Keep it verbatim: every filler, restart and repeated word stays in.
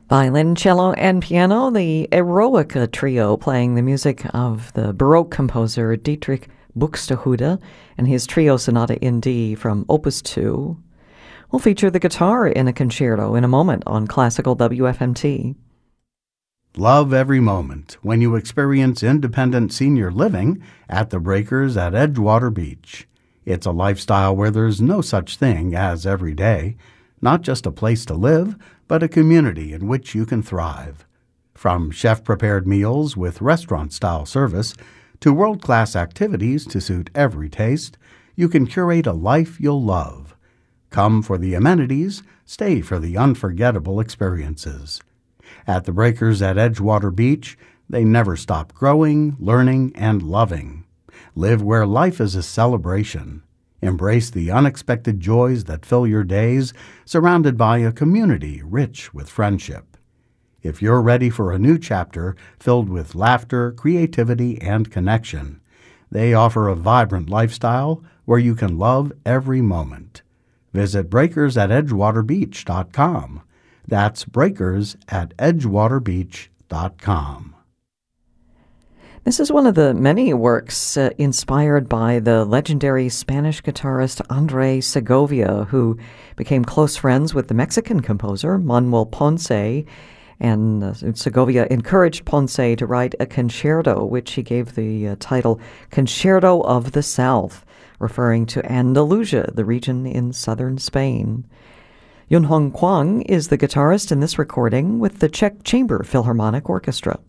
Violin, cello, and piano, the Eroica Trio playing the music of the Baroque composer Dietrich Buxtehude and his Trio Sonata in D from Opus two. We'll feature the guitar in a concerto in a moment on Classical W F M T. Love every moment when you experience independent senior living at the Breakers at Edgewater Beach. It's a lifestyle where there's no such thing as every day, not just a place to live, but a community in which you can thrive. From chef-prepared meals with restaurant-style service to world-class activities to suit every taste, you can curate a life you'll love. Come for the amenities, stay for the unforgettable experiences. At the Breakers at Edgewater Beach, they never stop growing, learning, and loving. Live where life is a celebration. Embrace the unexpected joys that fill your days, surrounded by a community rich with friendship. If you're ready for a new chapter filled with laughter, creativity, and connection, they offer a vibrant lifestyle where you can love every moment. Visit breakers at edgewater beach dot com. That's breakers at edgewater beach dot com. This is one of the many works uh, inspired by the legendary Spanish guitarist Andrés Segovia, who became close friends with the Mexican composer Manuel Ponce, and uh, Segovia encouraged Ponce to write a concerto, which he gave the uh, title Concerto of the South, referring to Andalusia, the region in southern Spain. Yunhong Kwang is the guitarist in this recording with the Czech Chamber Philharmonic Orchestra.